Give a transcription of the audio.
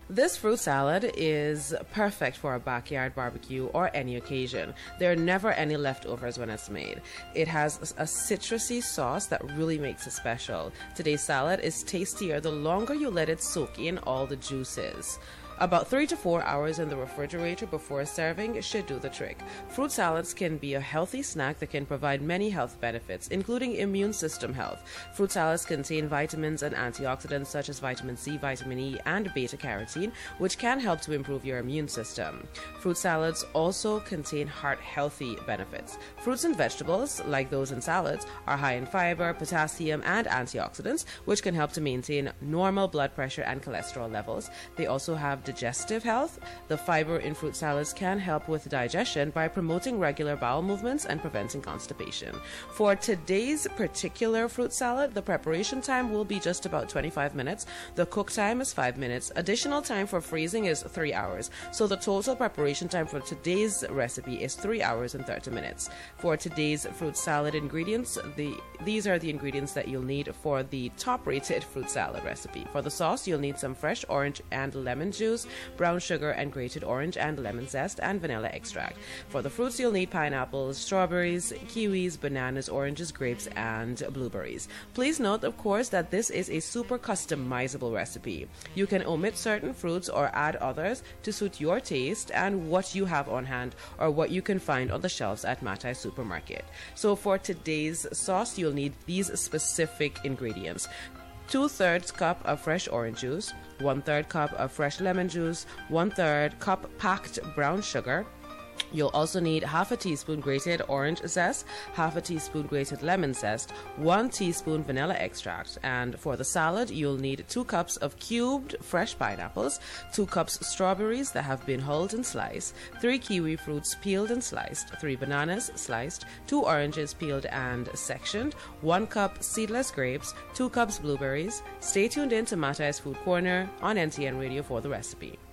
This fruit salad is perfect for a backyard barbecue or any occasion. There are never any leftovers when it's made. It has a citrusy sauce that really makes it special. Today's salad is tastier the longer you let it soak in all the juices. About 3 to 4 hours in the refrigerator before serving should do the trick. Fruit salads can be a healthy snack that can provide many health benefits, including immune system health. Fruit salads contain vitamins and antioxidants such as vitamin C, vitamin E, and beta-carotene, which can help to improve your immune system. Fruit salads also contain heart-healthy benefits. Fruits and vegetables, like those in salads, are high in fiber, potassium, and antioxidants, which can help to maintain normal blood pressure and cholesterol levels. They also have digestive health. The fiber in fruit salads can help with digestion by promoting regular bowel movements and preventing constipation. For today's particular fruit salad, the preparation time will be just about 25 minutes. The cook time is 5 minutes. Additional time for freezing is 3 hours. So the total preparation time for today's recipe is 3 hours and 30 minutes. For today's fruit salad ingredients, these are the ingredients that you'll need for the top-rated fruit salad recipe. For the sauce, you'll need some fresh orange and lemon juice, brown sugar and grated orange and lemon zest, and vanilla extract. For the fruits, you'll need pineapples, strawberries, kiwis, bananas, oranges, grapes, and blueberries. Please note, of course, that this is a super customizable recipe. You can omit certain fruits or add others to suit your taste and what you have on hand or what you can find on the shelves at Matai Supermarket. So for today's sauce, you'll need these specific ingredients: 2/3 cup of fresh orange juice, 1/3 cup of fresh lemon juice, 1/3 cup packed brown sugar. You'll also need half a teaspoon grated orange zest, half a teaspoon grated lemon zest, 1 teaspoon vanilla extract. And for the salad, you'll need 2 cups of cubed fresh pineapples, 2 cups strawberries that have been hulled and sliced, 3 kiwi fruits peeled and sliced, 3 bananas sliced, 2 oranges peeled and sectioned, 1 cup seedless grapes, 2 cups blueberries. Stay tuned in to Matai's Food Corner on NTN Radio for the recipe.